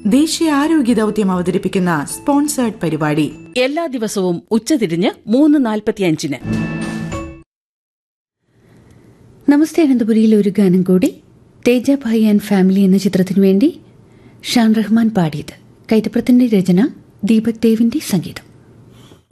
ദേശീയ ആരോഗ്യ ദൗത്യം അവതരിപ്പിക്കുന്ന സ്പോൺസേർഡ് പരിപാടി എല്ലാ ദിവസവും ഉച്ചതിരിഞ്ഞ് 3:45. നമസ്തേ അനന്തപുരിയിൽ ഒരു ഗാനം കൂടി. തേജഭായ് ആൻഡ് ഫാമിലി എന്ന ചിത്രത്തിനു വേണ്ടി ഷാൻ റഹ്മാൻ പാടിയത്. കൈതപ്രത്തിന്റെ രചന, ദീപക് ദേവിന്റെ സംഗീതം.